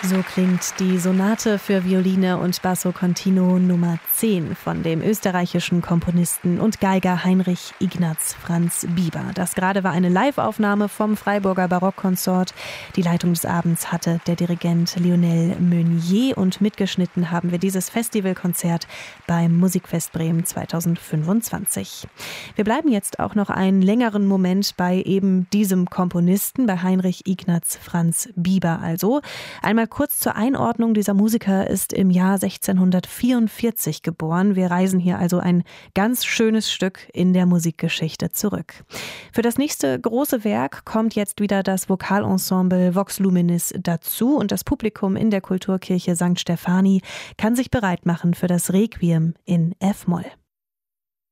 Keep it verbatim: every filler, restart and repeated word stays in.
So klingt die Sonate für Violine und Basso Continuo Nummer zehn von dem österreichischen Komponisten und Geiger Heinrich Ignaz Franz Bieber. Das gerade war eine Live-Aufnahme vom Freiburger Barockkonsort. Die Leitung des Abends hatte der Dirigent Lionel Meunier und mitgeschnitten haben wir dieses Festivalkonzert beim Musikfest Bremen zweitausendfünfundzwanzig. Wir bleiben jetzt auch noch einen längeren Moment bei eben diesem Komponisten, bei Heinrich Ignaz Franz Bieber also. Einmal kurz zur Einordnung: Dieser Musiker ist im Jahr sechzehnhundertvierundvierzig geboren. Wir reisen hier also ein ganz schönes Stück in der Musikgeschichte zurück. Für das nächste große Werk kommt jetzt wieder das Vokalensemble Vox Luminis dazu und das Publikum in der Kulturkirche Sankt Stephani kann sich bereit machen für das Requiem in F-Moll.